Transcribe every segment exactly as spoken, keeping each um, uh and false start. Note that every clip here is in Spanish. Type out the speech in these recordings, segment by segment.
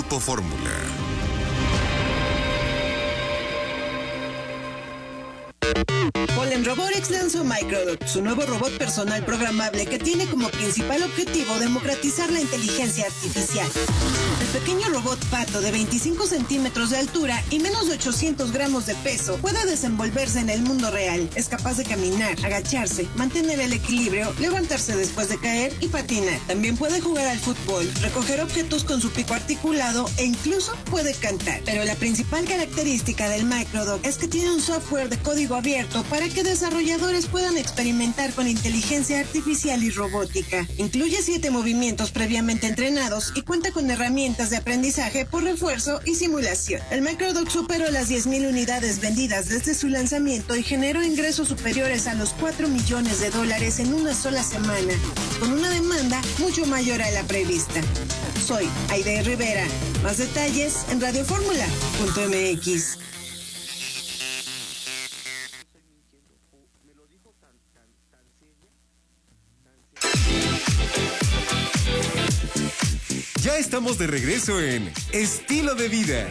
Grupo Fórmula. Polen Robotics lanzó Microdot, su nuevo robot personal programable que tiene como principal objetivo democratizar la inteligencia artificial. El pequeño robot pato de veinticinco centímetros de altura y menos de ochocientos gramos de peso puede desenvolverse en el mundo real. Es capaz de caminar, agacharse, mantener el equilibrio, levantarse después de caer y patinar. También puede jugar al fútbol, recoger objetos con su pico articulado e incluso puede cantar. Pero la principal característica del Microdot es que tiene un software de código abierto para que desarrolladores puedan experimentar con inteligencia artificial y robótica. Incluye siete movimientos previamente entrenados y cuenta con herramientas de aprendizaje por refuerzo y simulación. El Microdot superó las diez mil unidades vendidas desde su lanzamiento y generó ingresos superiores a los cuatro millones de dólares en una sola semana, con una demanda mucho mayor a la prevista. Soy Aide Rivera. Más detalles en radioformula punto m x. Ya estamos de regreso en Estilo de Vida.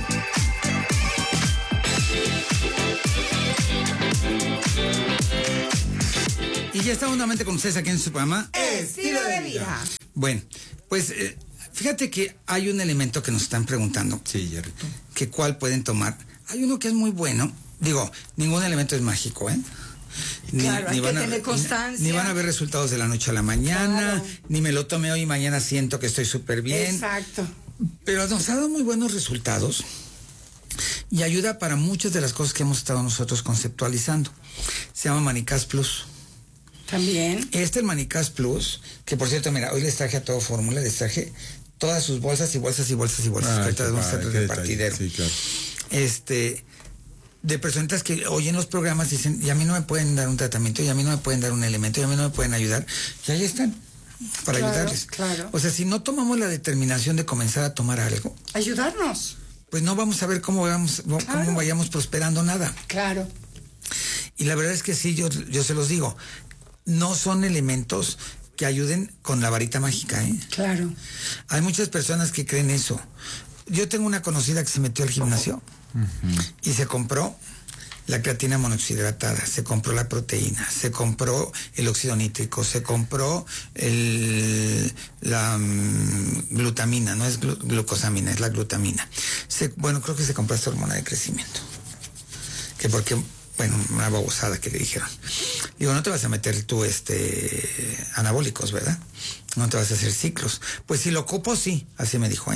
Y ya estamos nuevamente con ustedes aquí en su programa Estilo de Vida. Bueno, pues eh, fíjate que hay un elemento que nos están preguntando. Sí, Jerrito. Que cuál pueden tomar. Hay uno que es muy bueno. Digo, ningún elemento es mágico, ¿eh? Ni, claro, ni hay van que a, tener constancia. Ni, ni van a ver resultados de la noche a la mañana, Claro. ni me lo tomé hoy y mañana siento que estoy súper bien. Exacto. Pero nos ha dado muy buenos resultados y ayuda para muchas de las cosas que hemos estado nosotros conceptualizando. Se llama Manicas Plus. También. Este el Manicas Plus, que por cierto, mira, hoy les traje a todo Fórmula, les traje todas sus bolsas y bolsas y bolsas y bolsas. Ah, que ahorita vamos a hacer qué repartidero. detalle. Sí, claro. Este, de personitas que oyen los programas dicen, y a mí no me pueden dar un tratamiento, y a mí no me pueden dar un elemento, y a mí no me pueden ayudar, y ahí están, para Claro, ayudarles. claro. O sea, si no tomamos la determinación de comenzar a tomar algo, Ayudarnos. pues no vamos a ver cómo vamos, cómo Claro. vayamos prosperando nada. Claro. Y la verdad es que sí, yo, yo se los digo, no son elementos que ayuden con la varita mágica, ¿eh? Claro. Hay muchas personas que creen eso. Yo tengo una conocida que se metió al gimnasio uh-huh. y se compró la creatina monoxidratada, se compró la proteína, se compró el óxido nítrico, se compró el, la um, glutamina, no es glu, glucosamina, es la glutamina. Se, bueno, creo que se compró esta hormona de crecimiento. Que porque, bueno, una babosada que le dijeron. Digo, no te vas a meter tú este anabólicos, ¿verdad? No te vas a hacer ciclos. Pues si lo ocupo, sí, así me dijo, ¿eh?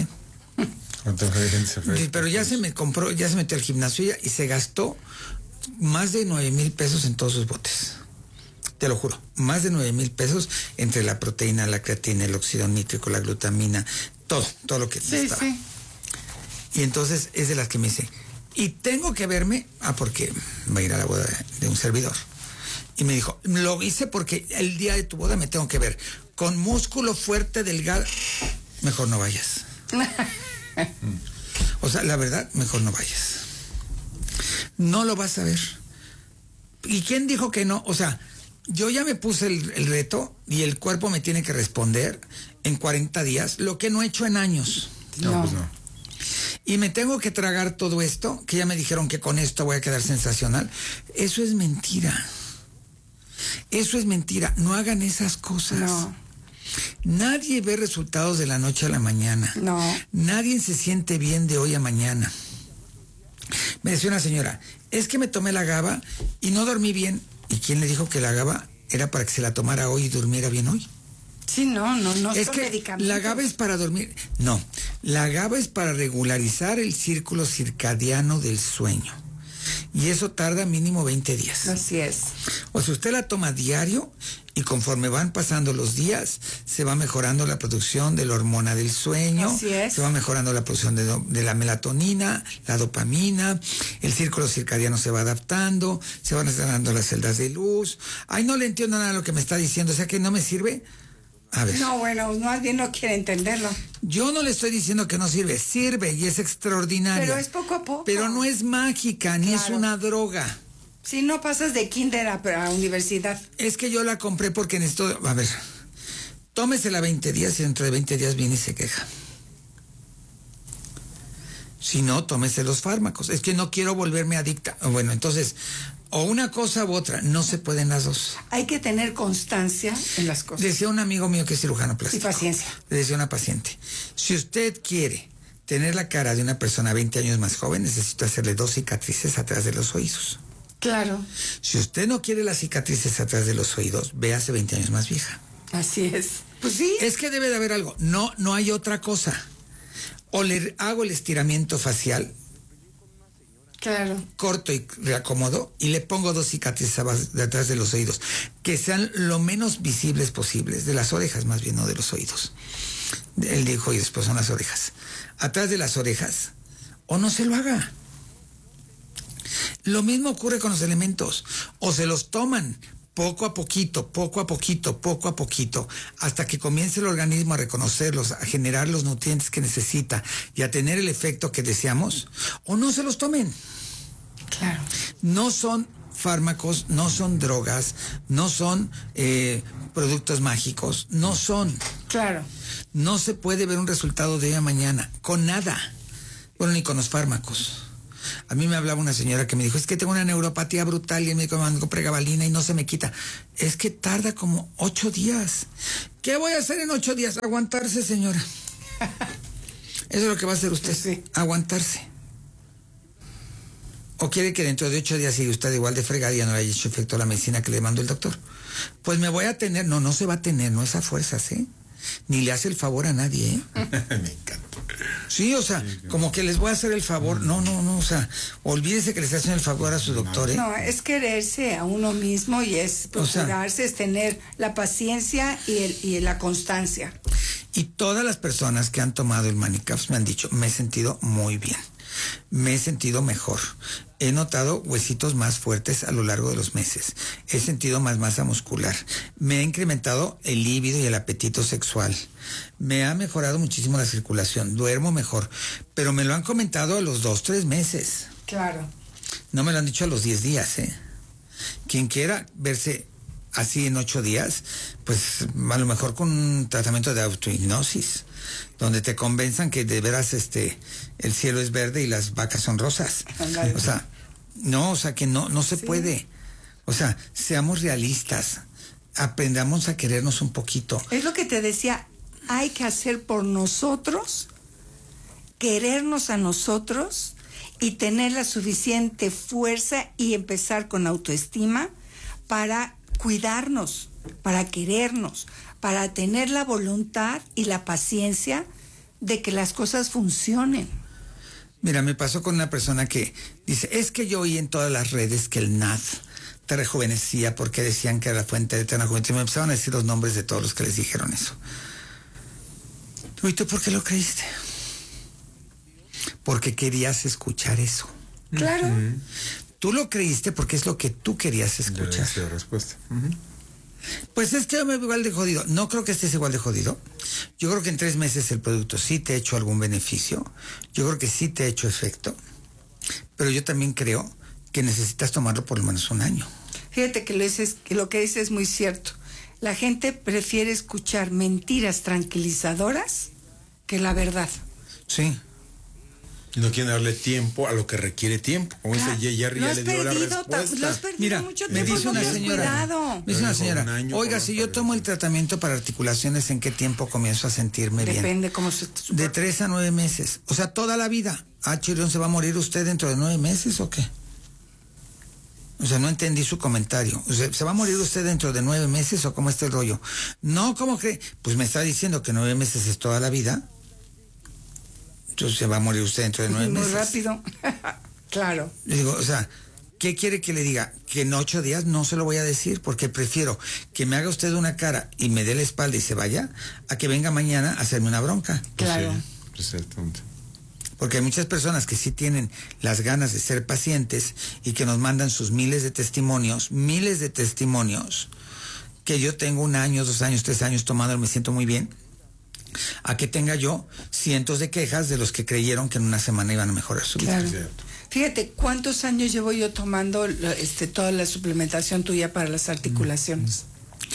Sí, pero ya se me compró, ya se metió al gimnasio y se gastó más de nueve mil pesos en todos sus botes. Te lo juro, más de nueve mil pesos entre la proteína, la creatina, el óxido nítrico, la glutamina, todo, todo lo que sí, estaba. Sí. Y entonces es de las que me dice, y tengo que verme, ah, porque va a ir a la boda de, de un servidor. Y me dijo, lo hice porque el día de tu boda me tengo que ver con músculo fuerte, delgado. Mejor no vayas. O sea, la verdad, mejor no vayas. No lo vas a ver. ¿Y quién dijo que no? O sea, yo ya me puse el, el reto y el cuerpo me tiene que responder en cuarenta días, lo que no he hecho en años. No, No. pues no. Y me tengo que tragar todo esto, que ya me dijeron que con esto voy a quedar sensacional. Eso es mentira. Eso es mentira. No hagan esas cosas. No. Nadie ve resultados de la noche a la mañana. No. Nadie se siente bien de hoy a mañana. Me decía una señora, es que me tomé la GABA y no dormí bien. ¿Y quién le dijo que la GABA era para que se la tomara hoy y durmiera bien hoy? Sí, no, no, no. Es son que medicamentos. la GABA es para dormir. No, la GABA es para regularizar el círculo circadiano del sueño. Y eso tarda mínimo veinte días. Así es. O sea, usted la toma diario y conforme van pasando los días, se va mejorando la producción de la hormona del sueño. Así es. Se va mejorando la producción de, do, de la melatonina, la dopamina, el círculo circadiano se va adaptando, se van dando las celdas de luz. Ay, no le entiendo nada de lo que me está diciendo, o sea que no me sirve. A ver. No, bueno, más bien no quiere entenderlo. Yo no le estoy diciendo que no sirve, sirve y es extraordinaria. Pero es poco a poco. Pero no es mágica, ni Claro. es una droga. Si no pasas de kinder a, a universidad. Es que yo la compré porque necesito... A ver, tómesela veinte días y dentro de veinte días viene y se queja. Si no, tómese los fármacos. Es que no quiero volverme adicta. Bueno, entonces, o una cosa u otra, no se pueden las dos. Hay que tener constancia en las cosas. Decía un amigo mío que es cirujano plástico. Y paciencia. Le decía a una paciente, si usted quiere tener la cara de una persona veinte años más joven, necesita hacerle dos cicatrices atrás de los oídos. Claro. Si usted no quiere las cicatrices atrás de los oídos, véase veinte años más vieja. Así es. Pues sí. Es que debe de haber algo. No, no hay otra cosa. O le hago el estiramiento facial, claro, corto y reacomodo, y le pongo dos cicatrices de atrás de los oídos, que sean lo menos visibles posibles, de las orejas más bien, no de los oídos. Él dijo, y después son las orejas. Atrás de las orejas, o no se lo haga. Lo mismo ocurre con los elementos, o se los toman poco a poquito, poco a poquito, poco a poquito, hasta que comience el organismo a reconocerlos, a generar los nutrientes que necesita y a tener el efecto que deseamos, o no se los tomen. Claro. No son fármacos, no son drogas, no son eh, productos mágicos, no son. Claro. No se puede ver un resultado de hoy a mañana, con nada. Bueno, ni con los fármacos. A mí me hablaba una señora que me dijo, es que tengo una neuropatía brutal y el médico me mandó pregabalina y no se me quita. Es que tarda como ocho días. ¿Qué voy a hacer en ocho días? Aguantarse, señora. Eso es lo que va a hacer usted, sí. Aguantarse. ¿O quiere que dentro de ocho días siga usted igual de fregada y ya no le haya hecho efecto la medicina que le mandó el doctor? Pues me voy a tener. No, no se va a tener, no es a fuerzas, ¿eh? Ni le hace el favor a nadie, ¿eh? Me encanta. Sí, o sea, como que les voy a hacer el favor. No, no, no, o sea, olvídese que les hacen el favor a su doctor, ¿eh? No, es quererse a uno mismo y es procurarse, o sea, es tener la paciencia y, el, y la constancia. Y todas las personas que han tomado el Manicaps me han dicho, me he sentido muy bien. Me he sentido mejor. He notado huesitos más fuertes a lo largo de los meses. He sentido más masa muscular. Me ha incrementado el líbido y el apetito sexual. Me ha mejorado muchísimo la circulación. Duermo mejor. Pero me lo han comentado a los dos, tres meses. Claro. No me lo han dicho a los diez días, ¿eh? Quien quiera verse así en ocho días, pues a lo mejor con un tratamiento de autohipnosis, donde te convenzan que de veras este el cielo es verde y las vacas son rosas. O sea, no, o sea que no, no se sí. puede. O sea, seamos realistas, aprendamos a querernos un poquito. Es lo que te decía, hay que hacer por nosotros, querernos a nosotros y tener la suficiente fuerza y empezar con autoestima para cuidarnos, para querernos, para tener la voluntad y la paciencia de que las cosas funcionen. Mira, me pasó con una persona que dice, es que yo oí en todas las redes que el N A D te rejuvenecía porque decían que era la fuente de eterna juventud. Y me empezaron a decir los nombres de todos los que les dijeron eso. ¿Y tú por qué lo creíste? Porque querías escuchar eso. Claro. Uh-huh. Tú lo creíste porque es lo que tú querías escuchar. La respuesta. Uh-huh. Pues es que yo me veo igual de jodido. No creo que estés igual de jodido. Yo creo que en tres meses el producto sí te ha hecho algún beneficio. Yo creo que sí te ha hecho efecto. Pero yo también creo que necesitas tomarlo por lo menos un año. Fíjate que lo, dices, que lo que dices es muy cierto. La gente prefiere escuchar mentiras tranquilizadoras que la verdad. Sí. Y no quieren darle tiempo a lo que requiere tiempo. Como claro. dice Jerry, ya le dio la respuesta. Lo has perdido Mira, mucho me tiempo, dice una señora, cuidado. me dice una señora, oiga, si yo tomo el tratamiento para articulaciones, ¿en qué tiempo comienzo a sentirme Depende bien? Depende cómo se... De tres a nueve meses. O sea, toda la vida. Ah, Chirión, ¿se va a morir usted dentro de nueve meses o qué? O sea, no entendí su comentario. O sea, ¿se va a morir usted dentro de nueve meses o cómo está el rollo? No, ¿cómo cree? Pues me está diciendo que nueve meses es toda la vida. Entonces se va a morir usted dentro de nueve Muy meses. Muy rápido. Claro. Le digo, o sea, ¿qué quiere que le diga? Que en ocho días no se lo voy a decir, porque prefiero que me haga usted una cara y me dé la espalda y se vaya, a que venga mañana a hacerme una bronca. Claro. Sí, exactamente. Porque hay muchas personas que sí tienen las ganas de ser pacientes y que nos mandan sus miles de testimonios, miles de testimonios, que yo tengo un año, dos años, tres años tomando, me siento muy bien, a que tenga yo cientos de quejas de los que creyeron que en una semana iban a mejorar su vida. Claro. Fíjate, ¿cuántos años llevo yo tomando este, toda la suplementación tuya para las articulaciones?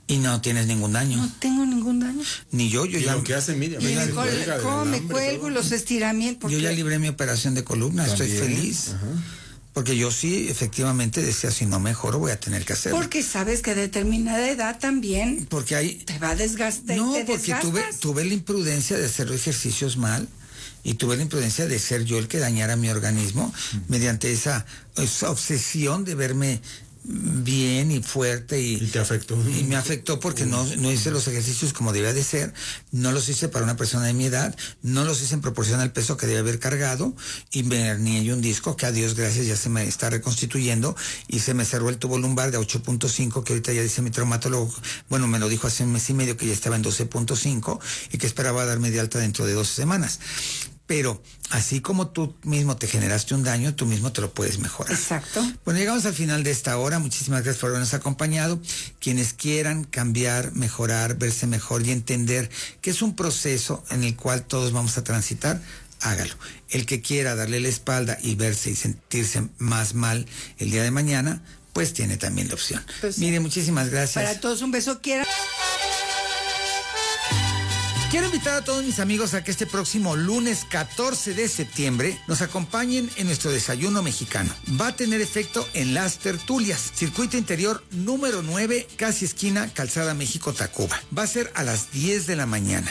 Y no tienes ningún daño. No tengo ningún daño. Ni yo, yo Y ya... lo que hace Miriam, Y ella me se col- cuelga del ¿Cómo me alambre, cuelgo todo. los estiramientos? Yo ya Porque- libré mi operación de columna, estoy También, feliz. ajá. Porque yo sí, efectivamente, decía, si no mejoro voy a tener que hacerlo. Porque sabes que a determinada edad también Porque hay... te va a desgastar. No, te porque tuve, desgastas. tuve la imprudencia de hacer ejercicios mal y tuve la imprudencia de ser yo el que dañara mi organismo mediante esa, esa obsesión de verme bien y fuerte y, Y te afectó. y me afectó porque no, no hice los ejercicios como debía de ser, no los hice para una persona de mi edad, no los hice en proporción al peso que debía haber cargado y me hernié un disco que a Dios gracias ya se me está reconstituyendo y se me cerró el tubo lumbar de ocho punto cinco que ahorita ya dice mi traumatólogo, bueno me lo dijo hace un mes y medio que ya estaba en doce punto cinco y que esperaba darme de alta dentro de doce semanas. Pero así como tú mismo te generaste un daño, tú mismo te lo puedes mejorar. Exacto. Bueno, llegamos al final de esta hora. Muchísimas gracias por habernos acompañado. Quienes quieran cambiar, mejorar, verse mejor y entender que es un proceso en el cual todos vamos a transitar, hágalo. El que quiera darle la espalda y verse y sentirse más mal el día de mañana, pues tiene también la opción. Pues sí. Mire, muchísimas gracias. Para todos un beso. Quiera. Quiero invitar a todos mis amigos a que este próximo lunes catorce de septiembre nos acompañen en nuestro desayuno mexicano. Va a tener efecto en Las Tertulias, circuito interior número nueve, casi esquina Calzada México Tacuba. Va a ser a las diez de la mañana.